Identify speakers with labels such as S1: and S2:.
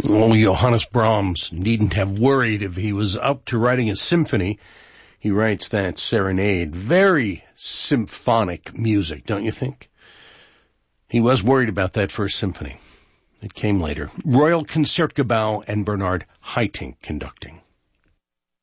S1: Oh, Johannes Brahms needn't have worried if he was up to writing a symphony. He writes that serenade. Very symphonic music, don't you think? He was worried about that first symphony. It came later. Royal Concertgebouw and Bernard Haitink conducting.